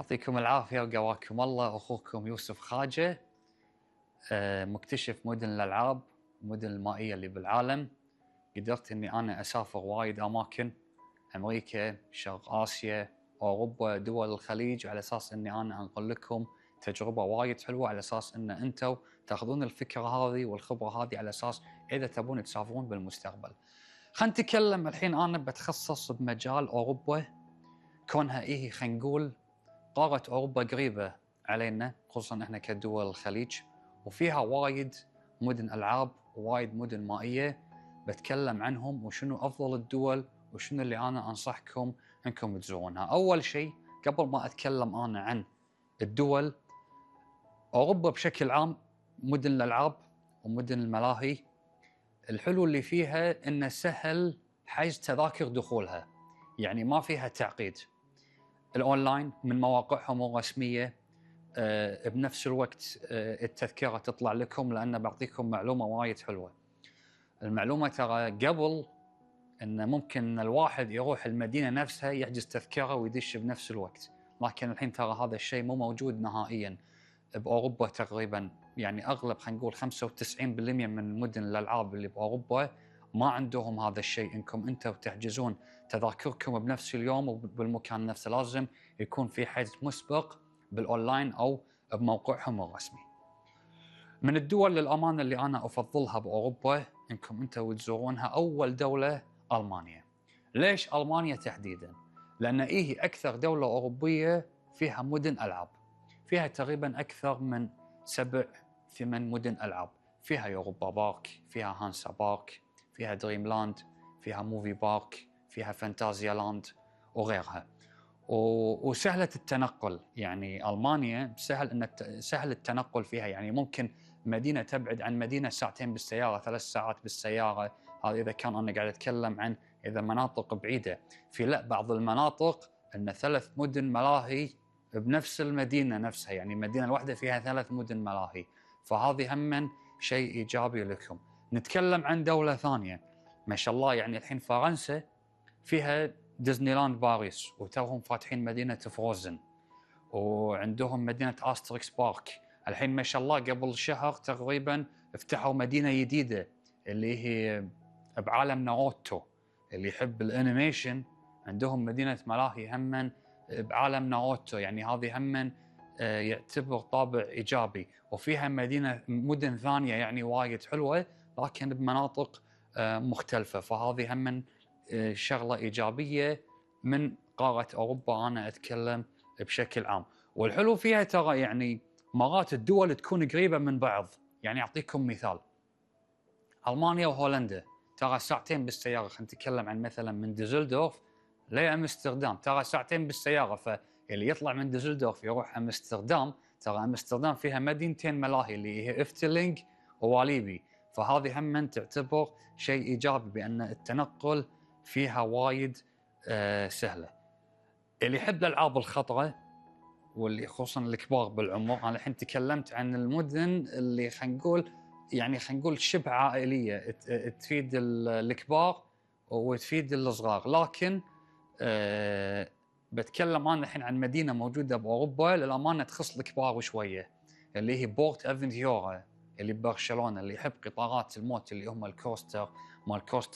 يعطيكم العافية وقواكم الله. أخوكم يوسف خاجة، مكتشف مدن الألعاب، مدن المائية اللي بالعالم. قدرت إني أنا أسافر وايد أماكن، أمريكا، شرق آسيا، أوروبا، دول الخليج، على أساس إني أنا أنقل لكم تجربة وايد حلوة، على أساس إن أنتم تاخذون الفكرة هذه والخبرة هذه، على أساس إذا تبون تسافرون بالمستقبل. خلينا نتكلم الحين. أنا بتخصص بمجال أوروبا، كونها خلينا نقول قارة أوروبا قريبة علينا، خصوصا احنا كدول الخليج، وفيها وايد مدن ألعاب ووايد مدن مائية. بتكلم عنهم وشنو أفضل الدول وشنو اللي أنا أنصحكم أنكم تزورونها. أول شيء قبل ما أتكلم أنا عن الدول، أوروبا بشكل عام مدن الألعاب ومدن الملاهي، الحلو اللي فيها إنه سهل حجز تذاكر دخولها، يعني ما فيها تعقيد. الأونلاين من مواقعهم الرسمية، بنفس الوقت التذكرة تطلع لكم، لأن بعطيكم معلومة وايد حلوة. المعلومة ترى قبل أن ممكن الواحد يروح المدينة نفسها يحجز تذكرة ويدش بنفس الوقت، لكن الحين ترى هذا الشيء مو موجود نهائيا بأوروبا تقريبا. يعني أغلب خلينا نقول 95% من مدن الألعاب اللي بأوروبا ما عندهم هذا الشيء، انكم انتم تحجزون تذاكركم بنفس اليوم وبالمكان نفسه. لازم يكون في حجز مسبق بالاونلاين او بموقعهم الرسمي. من الدول للامانه اللي انا افضلها باوروبا انكم انتم تزورونها، اول دوله المانيا. ليش المانيا تحديدا؟ لان اكثر دوله اوروبيه فيها مدن العاب، فيها تقريبا اكثر من 7-8 مدن العاب. فيها يوروبا بارك، فيها هانسا بارك، فيها دريم لاند، فيها موفي بارك، فيها فانتازيا لاند وغيرها. وسهلة التنقل، يعني ألمانيا سهل التنقل فيها. يعني ممكن مدينة تبعد عن مدينة ساعتين بالسيارة، 3 ساعات بالسيارة. هذا إذا كان أنا قاعد أتكلم عن إذا مناطق بعيدة. في بعض المناطق أن 3 مدن ملاهي بنفس المدينة نفسها، يعني المدينة الواحدة فيها 3 مدن ملاهي. فهذه هم شيء إيجابي لكم. نتكلم عن دولة ثانية ما شاء الله، يعني الحين فرنسا فيها ديزني لاند باريس، وتوهم فاتحين مدينة فروزن، وعندهم مدينة أستريكس بارك. الحين ما شاء الله قبل شهر تقريبا افتحوا مدينة جديدة اللي هي بعالم ناروتو، اللي يحب الانيميشن عندهم مدينة ملاهي هم بعالم ناروتو. يعني هذه هم يعتبر طابع إيجابي. وفيها مدن ثانية يعني وايد حلوة، لكن بمناطق مختلفة. فهذه هم شغلة إيجابية من قارة أوروبا. أنا أتكلم بشكل عام. والحلو فيها ترى يعني مرات الدول تكون قريبة من بعض. يعني أعطيكم مثال، ألمانيا وهولندا ترى ساعتين بالسيارة. خلينا نتكلم عن مثلا من ديزلدورف لأمستردام ترى ساعتين بالسيارة. فاللي يطلع من ديزلدورف يروح أمستردام، ترى أمستردام فيها مدينتين ملاهي اللي هي إفتلينغ وواليبي. فهذه هم تعتبر شيء إيجابي بأن التنقل فيها وايد سهلة. اللي يحب الألعاب الخطرة واللي خصوصا الكبار بالعمر، انا الحين تكلمت عن المدن اللي خلينا نقول شبه عائليه، تفيد الكبار وتفيد الصغار. لكن بتكلم انا الحين عن مدينه موجوده باوروبا للامانه تخص الكبار شويه، اللي هي بورت افنتيورا اللي ببرشلونه. اللي يحب قطارات الموت اللي هم الكوستر، مال كوستر